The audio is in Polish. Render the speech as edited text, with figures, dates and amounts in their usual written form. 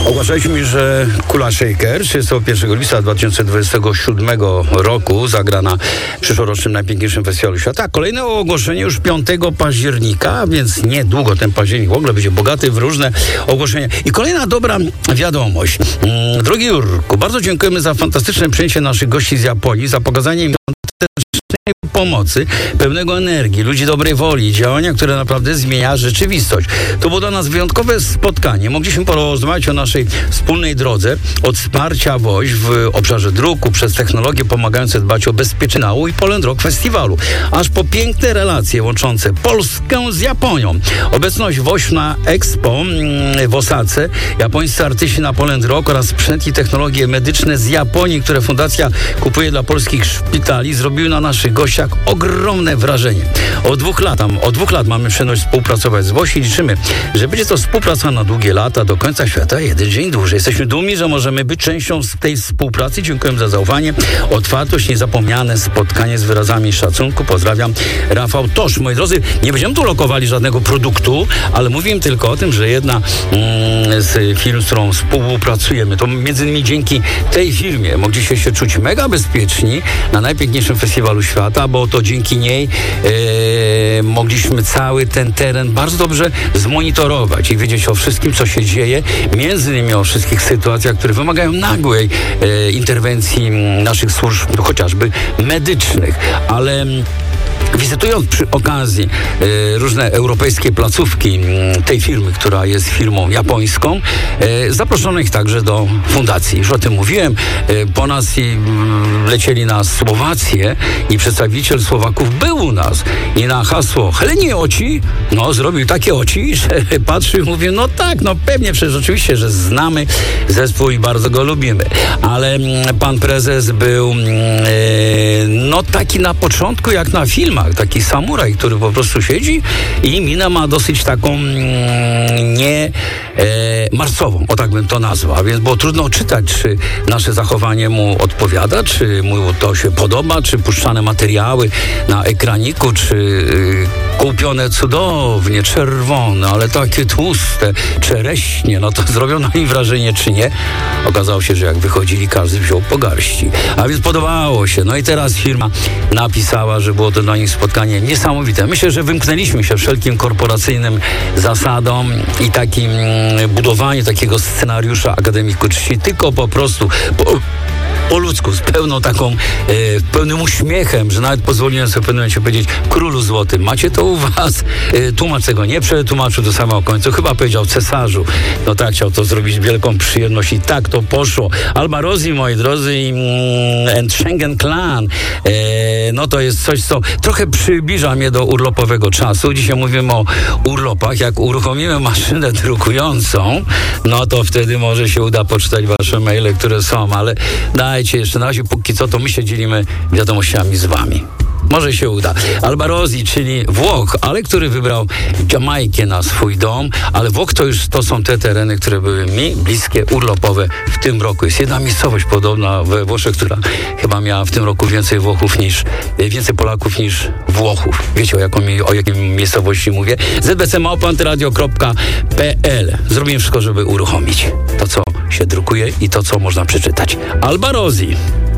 Ogłaszaliśmy, że Kula Shaker 31 lipca 2027 roku zagra na przyszłorocznym najpiękniejszym festiwalu świata. Kolejne ogłoszenie już 5 października, więc niedługo ten październik w ogóle będzie bogaty w różne ogłoszenia. I kolejna dobra wiadomość. Drogi Jurku, bardzo dziękujemy za fantastyczne przyjęcie naszych gości z Japonii, za pokazanie im pomocy, pełnego energii, ludzi dobrej woli, działania, które naprawdę zmienia rzeczywistość. To było dla nas wyjątkowe spotkanie. Mogliśmy porozmawiać o naszej wspólnej drodze, od wsparcia WOŚ w obszarze druku, przez technologie pomagające dbać o bezpieczny i Poland Rock Festiwalu, aż po piękne relacje łączące Polskę z Japonią. Obecność WOŚ na Expo w Osace, japońscy artyści na Poland Rock oraz sprzęt i technologie medyczne z Japonii, które fundacja kupuje dla polskich szpitali, zrobiły na naszych gościach ogromne wrażenie. Od dwóch lat mamy przyjemność współpracować z WOŚ i liczymy, że będzie to współpraca na długie lata, do końca świata, jeden dzień dłużej. Jesteśmy dumni, że możemy być częścią tej współpracy. Dziękuję za zaufanie, otwartość, niezapomniane spotkanie z wyrazami szacunku. Pozdrawiam, Rafał Tosz. Moi drodzy, nie będziemy tu lokowali żadnego produktu, ale mówiłem tylko o tym, że jedna z firm, z którą współpracujemy, to między innymi dzięki tej firmie mogliście się czuć mega bezpieczni na najpiękniejszym festiwalu świata, bo to dzięki niej mogliśmy cały ten teren bardzo dobrze zmonitorować i wiedzieć o wszystkim, co się dzieje, między innymi o wszystkich sytuacjach, które wymagają nagłej interwencji naszych służb, chociażby medycznych, ale wizytując przy okazji różne europejskie placówki tej firmy, która jest firmą japońską, zaproszono ich także do fundacji. Już o tym mówiłem. Po nas lecieli na Słowację i przedstawiciel Słowaków był u nas i na hasło Helenie oci, zrobił takie oci, że patrzył i mówił, pewnie, przecież oczywiście, że znamy zespół i bardzo go lubimy. Ale pan prezes był taki na początku jak na filmach, taki samuraj, który po prostu siedzi i minę ma dosyć taką marcową, o tak bym to nazwał. A więc było trudno czytać, czy nasze zachowanie mu odpowiada, czy mu to się podoba, czy puszczane materiały na ekraniku, czy kupione cudownie, czerwone, ale takie tłuste, czereśnie, to zrobią na nim wrażenie, czy nie? Okazało się, że jak wychodzili, każdy wziął po garści. A więc podobało się. I teraz firma napisała, że było to dla nich spotkanie niesamowite. Myślę, że wymknęliśmy się wszelkim korporacyjnym zasadom i takim budowaniu takiego scenariusza akademiku czci, tylko po prostu po ludzku, z pełną taką, pełnym uśmiechem, że nawet pozwoliłem sobie w pewnym momencie powiedzieć, królu złotym, macie to u was? Tłumacz tego nie przetłumaczył do samego końca, chyba powiedział cesarzu. Tak, chciał to zrobić wielką przyjemność i tak to poszło. Alba Rosji, moi drodzy, and Schengen Clan, to jest coś, co trochę przybliża mnie do urlopowego czasu. Dzisiaj mówimy o urlopach. Jak uruchomimy maszynę drukującą, to wtedy może się uda poczytać wasze maile, które są, ale dajcie jeszcze na razie, póki co, to my się dzielimy wiadomościami z wami. Może się uda. Alba Rosji, czyli Włoch, ale który wybrał Jamajkę na swój dom, ale Włoch to są te tereny, które były mi bliskie, urlopowe w tym roku. Jest jedna miejscowość podobna we Włoszech, która chyba miała w tym roku więcej Polaków niż Włochów. Wiecie, o jakiej miejscowości mówię? zbc@antyradio.pl. Zrobimy wszystko, żeby uruchomić to, co się drukuje i to, co można przeczytać. Alba Rosji.